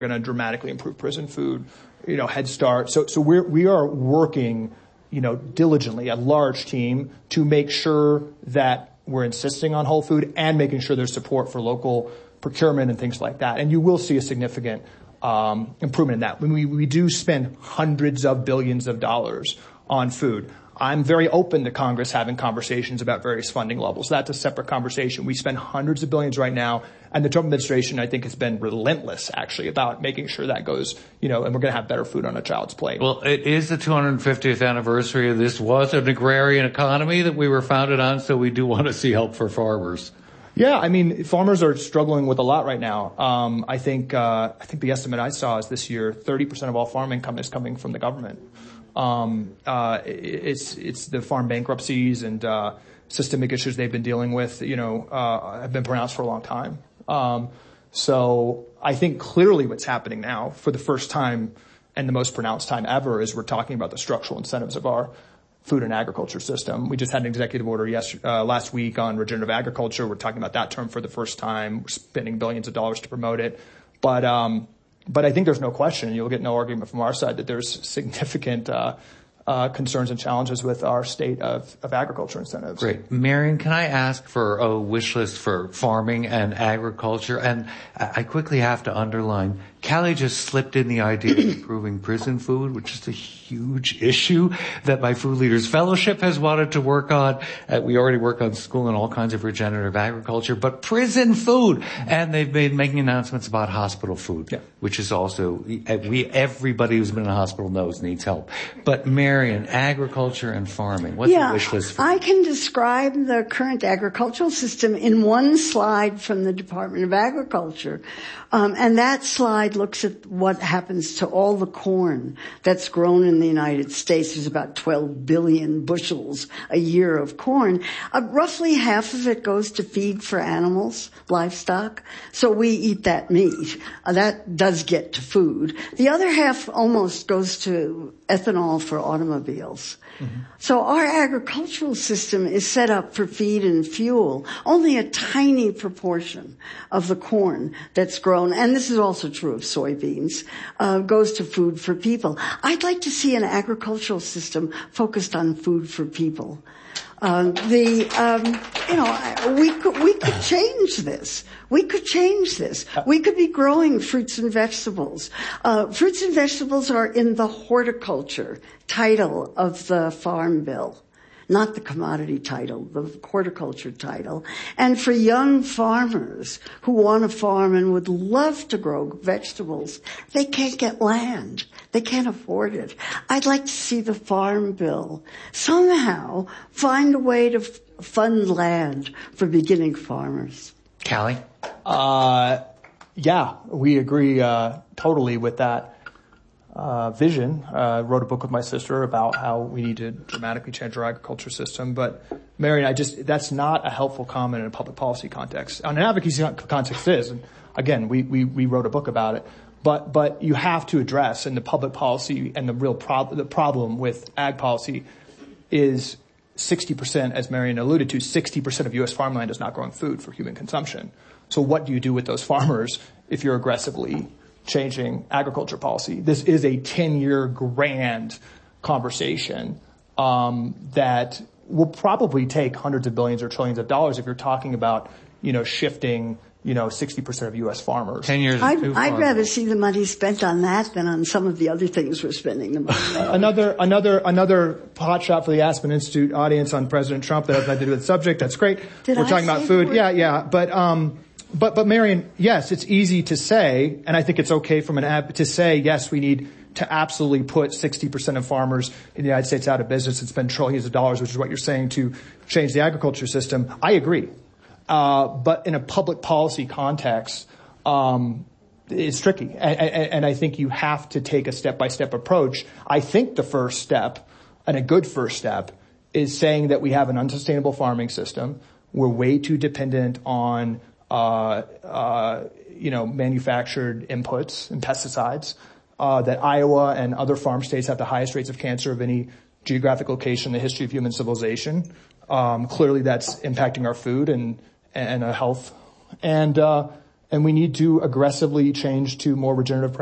going to dramatically improve prison food, Head Start. So we are working, diligently, a large team, to make sure that we're insisting on whole food and making sure there's support for local procurement and things like that. And you will see a significant improvement in that. When we do spend hundreds of billions of dollars on food, I'm very open to Congress having conversations about various funding levels. That's a separate conversation. We spend hundreds of billions right now, and the Trump administration, I think, has been relentless, actually, about making sure that goes, and we're going to have better food on a child's plate. Well, it is the 250th anniversary of this. Was an agrarian economy that we were founded on, so we do want to see help for farmers. Yeah, farmers are struggling with a lot right now. I think the estimate I saw is this year, 30% of all farm income is coming from the government. It's the farm bankruptcies and systemic issues they've been dealing with, have been pronounced for a long time. So I think clearly what's happening now, for the first time and the most pronounced time ever, is we're talking about the structural incentives of our food and agriculture system. We just had an executive order last week on regenerative agriculture. We're talking about that term for the first time. We're spending billions of dollars to promote it. But I think there's no question, and you'll get no argument from our side, that there's significant concerns and challenges with our state of agriculture incentives. Great. Marion, can I ask for a wish list for farming and agriculture? And I quickly have to underline, Callie just slipped in the idea of improving prison food, which is a huge issue that my Food Leaders Fellowship has wanted to work on. We already work on school and all kinds of regenerative agriculture, but prison food. And they've been making announcements about hospital food, which is also, everybody who's been in a hospital knows needs help. But Marion, agriculture and farming, what's the wish list for you? I can describe the current agricultural system in one slide from the Department of Agriculture. And that slide looks at what happens to all the corn that's grown in the United States. There's about 12 billion bushels a year of corn. Roughly half of it goes to feed for animals, livestock. So we eat that meat. That does get to food. The other half almost goes to ethanol for automobiles. Mm-hmm. So our agricultural system is set up for feed and fuel. Only a tiny proportion of the corn that's grown, and this is also true of soybeans, goes to food for people. I'd like to see an agricultural system focused on food for people. We could change this. We could change this. We could be growing fruits and vegetables. Fruits and vegetables are in the horticulture title of the Farm Bill, not the commodity title, the horticulture title. And for young farmers who want to farm and would love to grow vegetables, they can't get land. They can't afford it. I'd like to see the Farm Bill somehow find a way to fund land for beginning farmers. Callie? Yeah, we agree totally with that vision. Wrote a book with my sister about how we need to dramatically change our agriculture system. But Marion, that's not a helpful comment in a public policy context. On an advocacy context it is. And again, we wrote a book about it. But you have to address, in the public policy, and the real the problem with ag policy is 60%, as Marion alluded to, 60% of U.S. farmland is not growing food for human consumption. So what do you do with those farmers if you're aggressively changing agriculture policy? This is a 10-year grand conversation that will probably take hundreds of billions or trillions of dollars if you're talking about, shifting 60% of U.S. farmers. 10 years. I'd rather see the money spent on that than on some of the other things we're spending the money on. Another hot shot for the Aspen Institute audience on President Trump that has nothing to do with the subject. That's great. We're talking about food. Yeah. But Marion, yes, it's easy to say, and I think it's okay from to say, yes, we need to absolutely put 60% of farmers in the United States out of business and spend trillions of dollars, which is what you're saying, to change the agriculture system. I agree. But in a public policy context, it's tricky. And I think you have to take a step-by-step approach. I think the first step, and a good first step, is saying that we have an unsustainable farming system. We're way too dependent on, manufactured inputs and pesticides, that Iowa and other farm states have the highest rates of cancer of any geographic location in the history of human civilization. Clearly that's impacting our food and our health. And and we need to aggressively change to more regenerative